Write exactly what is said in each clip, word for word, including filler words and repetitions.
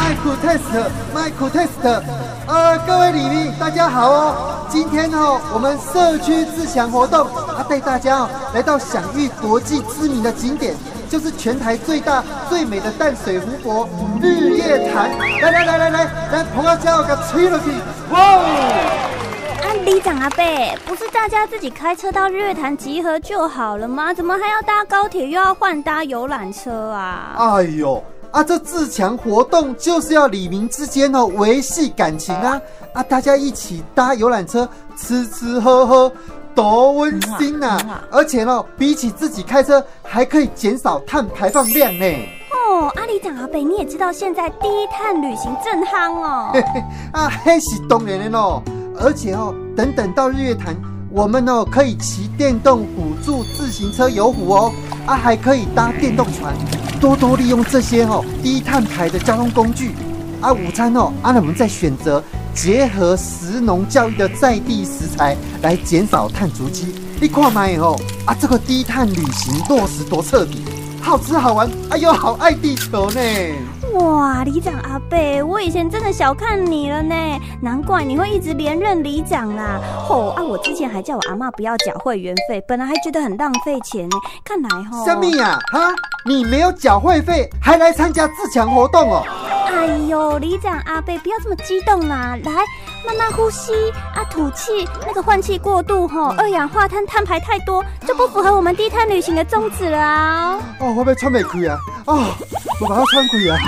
麦克 test， 麦克 test， 呃，各位里民大家好哦，今天哦，我们社区自强活动啊，带大家哦来到享誉国际知名的景点，就是全台最大最美的淡水湖泊日月潭。来来来来来，来捧个脚给吹了去，哇！ 啊，里长阿伯，不是大家自己开车到日月潭集合就好了吗？怎么还要搭高铁，又要换搭游览车啊？ 哎呦！啊，这自强活动就是要里民之间哦维系感情啊！啊，大家一起搭游览车，吃吃喝喝，多温馨呐、啊！而且呢，比起自己开车，还可以减少碳排放量呢。 哦，阿里长阿伯，你也知道现在低碳旅行正夯哦。 嘿嘿，啊，那是当然的咯。而且哦，等等到日月潭，我们哦可以骑电动辅助自行车游湖哦，啊，还可以搭电动船。多多利用这些哦低碳排的交通工具啊，午餐哦啊，那我们再选择结合食农教育的在地食材来减少碳足迹。你看嘛哦啊，这个低碳旅行落实多彻底，好吃好玩，哎呦，好爱地球呢！ 哇，里长阿伯，我以前真的小看你了呢，难怪你会一直连任里长啦。吼、哦、啊，我之前还叫我阿嬷不要缴会员费，本来还觉得很浪费钱呢，看来吼。 什么呀？哈，你没有缴会费，还来参加自强活动哦？ 哎呦，里长阿伯，不要这么激动啦，来，慢慢呼吸啊，吐气，那个换气过度吼，二氧化碳碳排太多，就不符合我们低碳旅行的宗旨了啊。 哦，我要喘不开啊！哦，我把它喘开啊！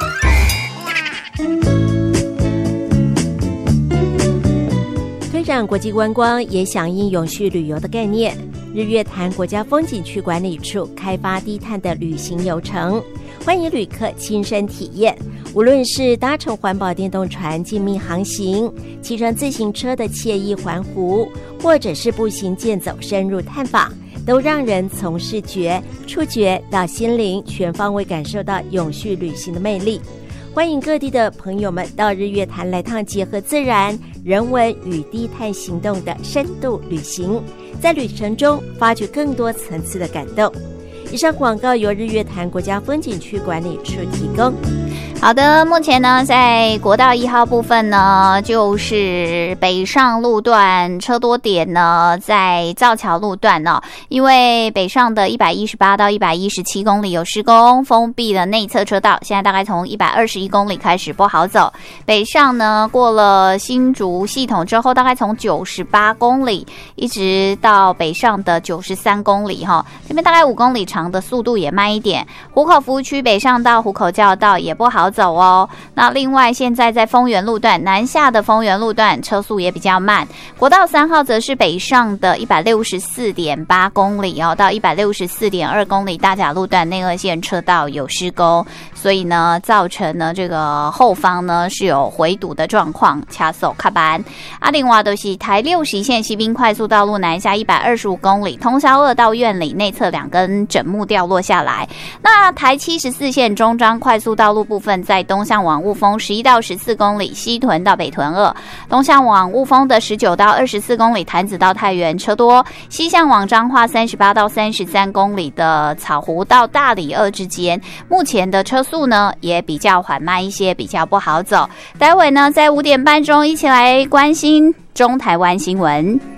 推展国际观光也响应永续旅游的概念，日月潭国家风景区管理处开发低碳的旅行游程，欢迎旅客亲身体验。无论是搭乘环保电动船静谧航行，骑乘自行车的惬意环湖，或者是步行健走深入探访，都让人从视觉、触觉到心灵全方位感受到永续旅行的魅力。欢迎各地的朋友们到日月潭来趟结合自然、人文与低碳行动的深度旅行，在旅程中发掘更多层次的感动。以上广告由日月潭国家风景区管理处提供。 好的，目前呢，在国道一号部分呢，就是北上路段车多点呢，在造桥路段呢、哦，因为北上的一百一十八到一百一十七公里有施工，封闭了内侧车道，现在大概从一百二十一公里开始不好走。北上呢，过了新竹系统之后，大概从九十八公里一直到北上的九十三公里哈，这边大概五公里长的速度也慢一点。湖口服务区北上到湖口交道也不好走哦。那另外现在在丰原路段南下的丰原路段车速也比较慢，国道三号则是北上的一百六十四点八公里哦，到一百六十四点二公里，大甲路段内二线车道有施工，所以呢造成呢这个后方呢是有回堵的状况，掐手卡班。啊，另外就是台六十一线西滨快速道路南下一百二十五公里，通霄二到苑里内侧两根枕木掉落下来。那台七十四线中彰快速道路部分，在东向往雾峰十一到十四公里，西屯到北屯二；东向往雾峰的十九到二十四公里，潭子到太原车多；西向往彰化三十八到三十三公里的草湖到大里二之间，目前的车速呢也比较缓慢一些，比较不好走。待会呢，在五点半钟一起来关心中台湾新闻。